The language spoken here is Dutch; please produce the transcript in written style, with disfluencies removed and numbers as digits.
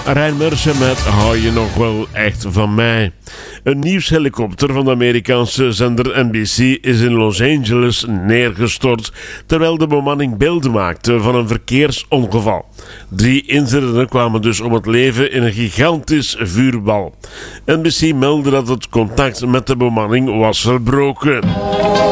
Rijn Mersen met Hou je nog wel echt van mij? Een nieuwshelikopter van de Amerikaanse zender NBC is in Los Angeles neergestort terwijl de bemanning beelden maakte van een verkeersongeval. 3 inzittenden kwamen dus om het leven in een gigantisch vuurbal. NBC meldde dat het contact met de bemanning was verbroken.